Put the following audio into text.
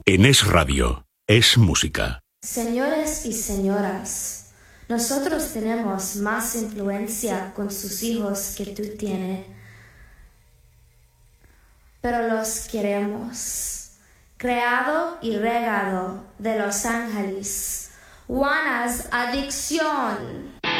En Es Radio, es música. Señores y señoras, nosotros tenemos más influencia con sus hijos que tú tienes, pero los queremos. Creado y regado de Los Ángeles, Juana's Adicción.